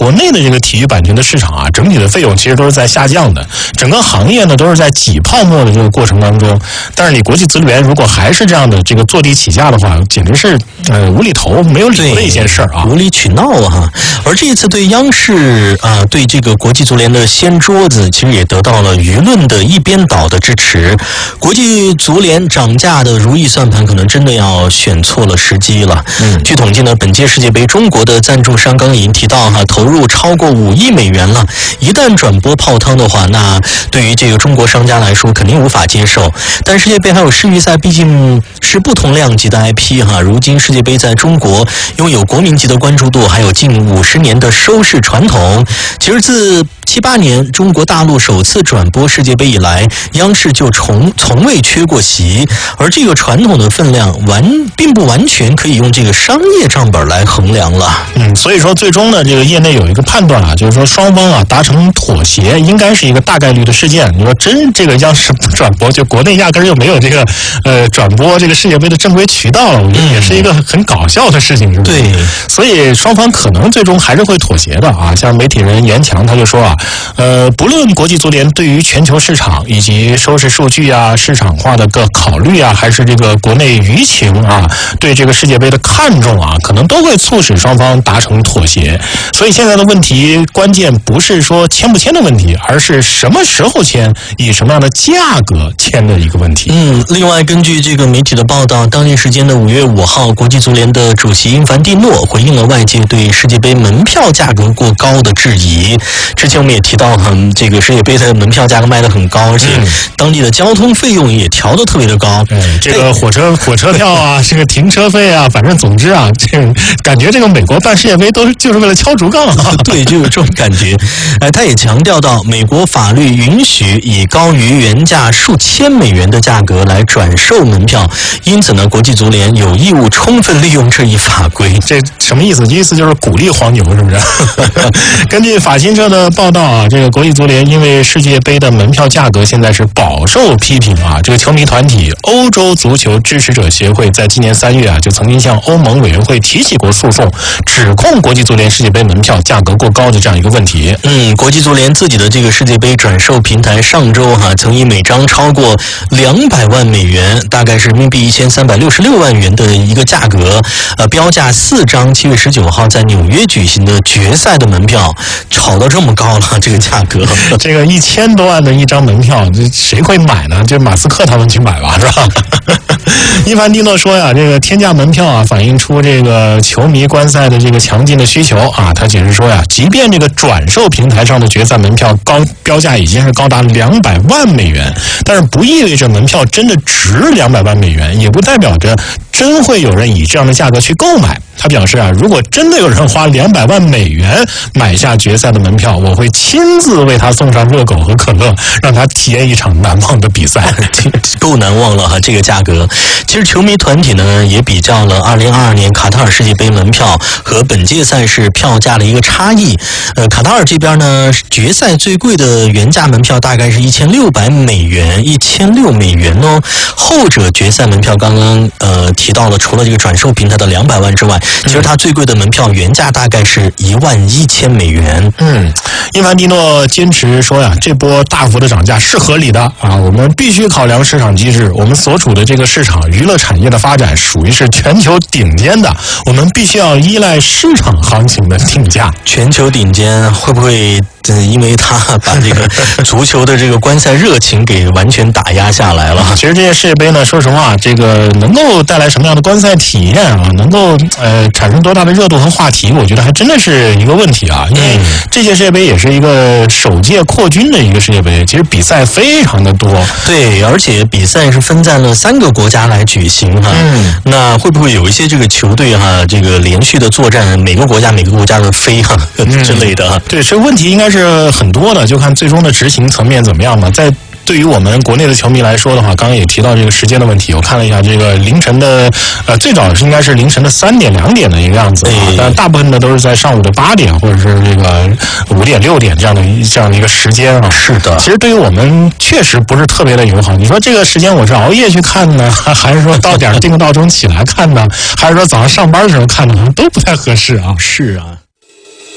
国内的这个体育版权的市场啊，整体的费用其实都是在下降的，整个行业呢都是在挤泡沫的这个过程当中。但是你国际足联如果还是这样的这个坐地起价的话，简直是无厘头、没有理由的一件事儿啊， 无理取闹啊！而这一次对央视对这个国际足联的掀桌子，其实也得到了舆论的一边倒的支持。国际足联涨价的如意算盘，可能真的要选错了时机了。据统计呢，本届世界杯中国的赞助商刚已经提到投入超过5亿美元了。一旦转播泡汤的话，那对于这个中国商家来说肯定无法接受。但世界杯还有世预赛毕竟是不同量级的 IP 如今世界杯在中国拥有国民级的关注度，还有近50年的收视传统。其实自78年中国大陆首次转播世界杯以来，央视就从未缺过席，而这个传统的分量并不完全可以用这个商业账本来衡量了。 所以说最终呢，这个业内有一个判断就是说双方达成妥协，应该是一个大概率的事件。你说真这个央视不转播，就国内压根儿就没有这个转播这个世界杯的正规渠道了，我觉得也是一个很搞笑的事情，是不是？ 对， 所以双方可能最终还是会妥协的啊。像媒体人严强他就说不论国际足联对于全球市场以及收视数据市场化的个考虑还是这个国内舆情对这个世界杯的看重可能都会促使双方达成妥协。所以现在的问题关键不是说签不签的问题，而是什么时候签，以什么样的价格签的一个问题。 另外根据这个媒体的报道，当地时间的5月5号，国际足联的主席因凡蒂诺回应了外界对世界杯门票价格过高的质疑。之前我们也提到这个世界杯的门票价格卖得很高，而且当地的交通费用也调得特别的高。 这个火车票这个停车费反正总之这个感觉这个美国办世界杯就是为了敲竹杠对，就有这种感觉。他也强调到，美国法律允许以高于原价数千美元的价格来转售门票，因此呢，国际足联有义务充分利用这一法规。 这什么意思？意思就是鼓励黄牛，是不是？根据法新社的报道这个国际足联因为世界杯的门票价格现在是饱受批评这个球迷团体欧洲足球支持者协会在今年3月就曾经向欧盟委员会提起过诉讼，指控国际足联世界杯门票价格过高的这样一个问题。 国际足联自己的这个世界杯转售平台上周曾以每张超过200万美元，大概是人民币1366万元的一个价格，标价4张7月19号在纽约举行的决赛的门票，炒到这么高了，这个价格， 这个1000多万的一张门票，这谁会买呢？就马斯克他们去买吧，是吧？伊凡蒂诺说这个天价门票反映出这个球迷观赛的这个强劲的需求他解释说即便这个转售平台上的决赛门票标价已经是高达200万美元，但是不意味着门票真的值200万美元，也不代表着真会有人以这样的价格去购买。他表示如果真的有人花200万美元买下决赛的门票，我会亲自为他送上热狗和可乐，让他体验一场难忘的比赛。 够难忘了这个价格。其实球迷团体呢也比较了2022年卡塔尔世界杯门票和本届赛事票价的一个差异。卡塔尔这边呢，决赛最贵的原价门票大概是1600美元，1600美元哦。后者决赛门票刚刚提到了，除了这个转售平台的200万之外，其实它最贵的门票原价大概是11000美元。 因凡蒂诺坚持说这波大幅的涨价是合理的我们必须考量市场机制，我们所处的这个市场娱乐产业的发展属于是全球顶尖的，我们必须要依赖市场行情的定价。 全球顶尖会不会因为他把这个足球的这个观赛热情给完全打压下来了？ 其实这些世界杯呢，说实话，这个能够带来什么样的观赛体验能够产生多大的热度和话题，我觉得还真的是一个问题因为这届世界杯也是一个首届扩军的一个世界杯，其实比赛非常的多。 对，而且比赛是分在了3个国家来举行那会不会有一些这个球队这个连续的作战，每个国家的飞之类的对， 这个问题应该是很多的，就看最终的执行层面怎么样嘛。在对于我们国内的球迷来说的话，刚刚也提到这个时间的问题，我看了一下这个凌晨的最早是应该是凌晨的3点2点的一个样子但大部分的都是在上午的8点或者是这个5点6点这样的一个时间是的， 其实对于我们确实不是特别的友好。你说这个时间我是熬夜去看呢，还是说到点定个闹钟起来看呢，还是说早上上班的时候看呢，都不太合适是啊。